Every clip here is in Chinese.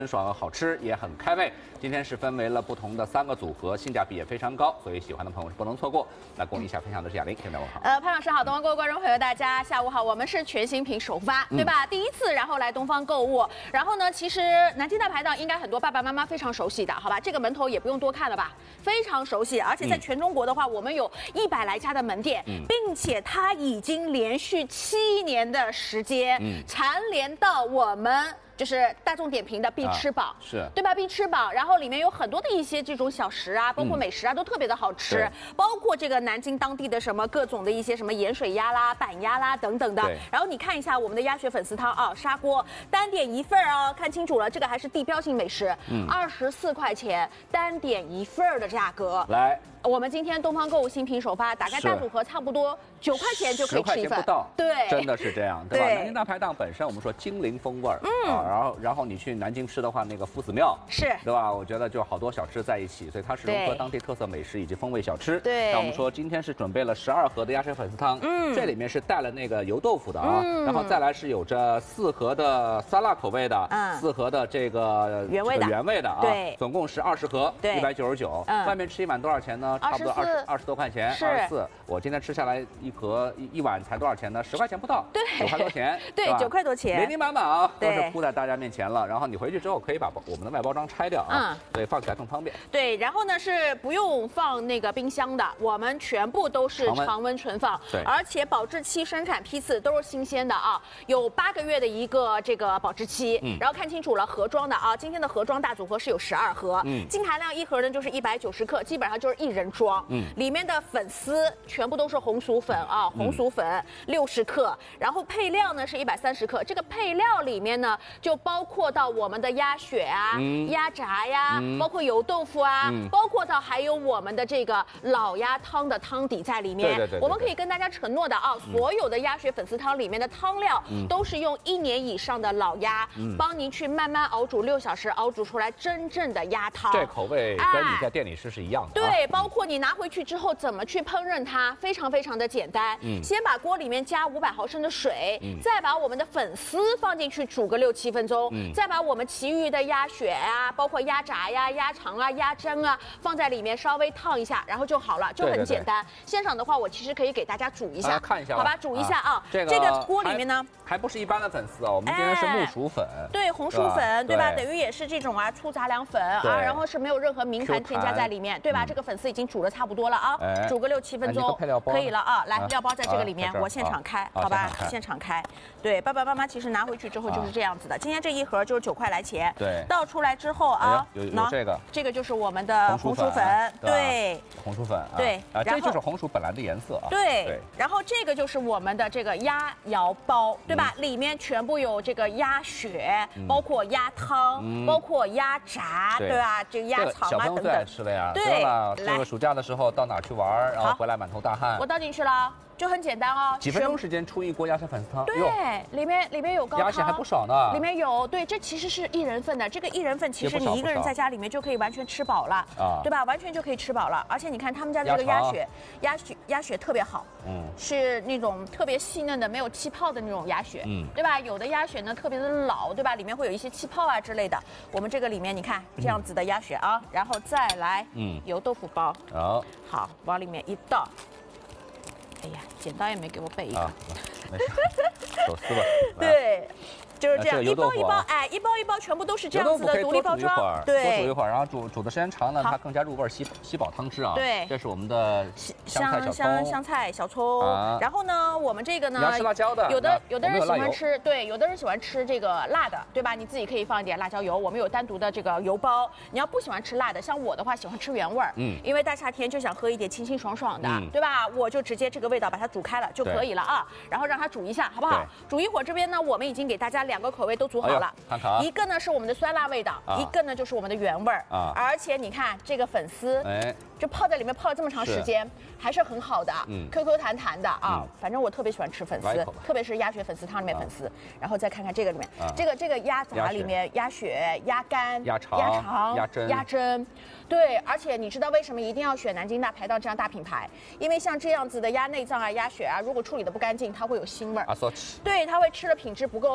很爽好吃也很开胃。今天是分为了不同的3个组合，性价比也非常高，所以喜欢的朋友是不能错过。来，跟我们一起分享的是雅玲，听众好。 潘老师好，东方购物观众朋友大家下午好，我们是全新品首发，对吧？第一次然后来东方购物，然后呢，其实南京大排档应该很多爸爸妈妈非常熟悉的，好吧？这个门头也不用多看了吧，非常熟悉，而且在全中国的话，我们有100来家的门店，并且它已经连续7年的时间，蝉联到我们。就是大众点评的必吃榜， 是对吧？必吃榜，然后里面有很多的一些这种小食啊，包括美食啊，都特别的好吃，包括这个南京当地的什么各种的一些什么盐水鸭啦、板鸭啦等等的。然后你看一下我们的鸭血粉丝汤啊，砂锅单点1份哦，看清楚了，这个还是地标性美食，24块钱单点1份的价格。 来， 我们今天东方购物新品首发，打开大组合差不多9块钱就可以吃一份， 不到， 对， 真的是这样，对吧？南京大排档本身我们说精灵风味儿，然后你去南京吃的话，那个夫子庙是， 对吧？我觉得就好多小吃在一起，所以它是融合当地特色美食以及风味小吃。 对， 那我们说今天是准备了12盒的鸭血粉丝汤，这里面是带了那个油豆腐的啊，然后再来是有着4盒的酸辣口味的，4盒的这个原味的啊， 对， 总共是20盒，199。外面吃一碗多少钱呢？差不多20多块钱，24。我今天吃下来一碗才多少钱呢？10块钱不到， 对 ，9块多钱， 对，9块多钱， 连连满满啊，都是铺在大家面前了。然后你回去之后可以把我们的外包装拆掉啊，对，放起来更方便。 对，然后呢是不用放那个冰箱的，我们全部都是常温存放， 对， 而且保质期、生产批次都是新鲜的啊，有8个月的一个这个保质期。然后看清楚了，盒装的啊，今天的盒装大组合是有12盒，净含量1盒呢就是190克，基本上就是1人装。里面的粉丝全部都是红薯粉啊，红薯粉60克，然后配料呢是130克，这个配料里面呢就包括到我们的鸭血啊、鸭杂呀，包括油豆腐啊，包括到还有我们的这个老鸭汤的汤底在里面。 对， 我们可以跟大家承诺的啊，所有的鸭血粉丝汤里面的汤料都是用1年以上的老鸭，帮您去慢慢熬煮6小时，熬煮出来真正的鸭汤。 这口味跟你在店里吃是一样的。 对，包括你拿回去之后怎么去烹饪它，非常非常的简单。先把锅里面加500毫升的水，再把我们的粉丝放进去煮个6、7分钟，再把我们其余的鸭血啊，包括鸭杂呀、鸭肠啊、鸭胗啊放在里面稍微烫一下，然后就好了，就很简单。现场的话，我其实可以给大家煮一下， 看一下， 好吧，煮一下啊。 这个锅里面呢， 还不是一般的粉丝啊，我们今天是木薯粉， 对，红薯粉，对吧？等于也是这种啊粗杂粮粉啊，然后是没有任何明矾添加在里面，对吧？这个粉丝已经煮得差不多了啊，煮个6、7分钟可以了啊。来，料包在这个里面，我现场开，好吧？现场开。对，爸爸妈妈其实拿回去之后就是这样子的。今天这一盒就是9块来钱， 对， 倒出来之后啊， 有这个就是我们的红薯粉，对， 红薯粉， 对， 这就是红薯本来的颜色啊， 对。然后这个就是我们的这个鸭腰包，对吧？里面全部有这个鸭血，包括鸭汤，包括鸭杂，对吧？这个鸭肠啊等等。 最爱吃的呀，对了，这个暑假的时候到哪去玩，然后回来满头大汗。 我倒进去了。就很简单哦， 几分钟时间出一锅鸭血粉丝汤。 对，里面有高汤， 鸭血还不少呢。 里面有，对，这其实是1人份的。这个1人份其实你一个人在家里面就可以完全吃饱了，对吧？完全就可以吃饱了。而且你看他们家这个鸭血特别好，是那种特别细嫩的，没有气泡的那种鸭血，对吧？有的鸭血呢特别的老，对吧？里面会有一些气泡啊之类的。我们这个里面你看这样子的鸭血啊，然后再来油豆腐包，好，往里面一倒。哎呀，剪刀也没给我备一个， 没事，手撕吧。 对，就是这样，一包一包，哎，一包一包全部都是这样子的独立包装， 对，多煮一会儿，然后煮的时间长呢，它更加入味，吸饱汤汁啊。 对， 这是我们的香菜、小葱。然后呢，我们这个呢， 你要吃辣椒的， 有的人喜欢吃，对，有的人喜欢吃这个辣的，对吧？你自己可以放一点辣椒油，我们有单独的这个油包。你要不喜欢吃辣的，像我的话喜欢吃原味儿，因为大夏天就想喝一点清清爽爽的，对吧？我就直接这个味道把它煮开了就可以了啊，然后让它煮一下，好不好？煮一会儿，这边呢，我们已经给大家2个口味都煮好了，一个呢是我们的酸辣味道，一个呢就是我们的原味儿啊。而且你看这个粉丝，就泡在里面泡了这么长时间，还是很好的，Q 弹弹的啊。反正我特别喜欢吃粉丝，特别是鸭血粉丝汤里面粉丝。然后再看看这个里面，这个鸭杂里面鸭血、鸭肝、鸭肠、鸭胗。对，而且你知道为什么一定要选南京大排档这样大品牌？因为像这样子的鸭内脏啊、鸭血啊，如果处理的不干净，它会有腥味儿。对，它会吃的品质不够好。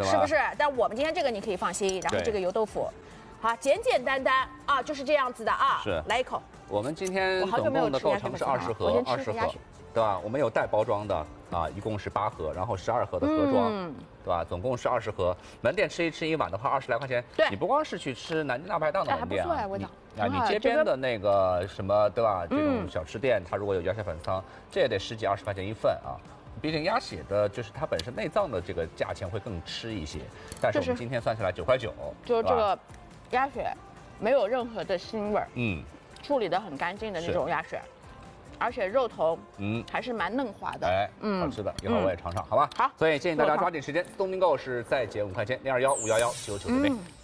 对吧？ 是不是？但我们今天这个你可以放心，然后这个油豆腐，好，简简单单啊，就是这样子的啊。 是， 来一口。 我们今天总共的构成是20盒，20盒，对吧？我们有带包装的啊，一共是8盒，然后12盒的盒装，对吧？总共是20盒。门店吃一碗的话，20来块钱。 对， 你不光是去吃南京大排档的门店啊，你街边的那个什么，对吧？这种小吃店，它如果有鸭血粉丝汤，这也得10几20块钱一份啊。毕竟鸭血的，就是它本身内脏的这个价钱会更吃一些，但是我们今天算下来9块9， 就是这个鸭血没有任何的腥味儿，处理得很干净的那种鸭血，而且肉头还是蛮嫩滑的， 好吃的，一会儿我也尝尝，好吧？ 好， 所以建议大家抓紧时间，东明购是再减5块钱，021-511-9999杯。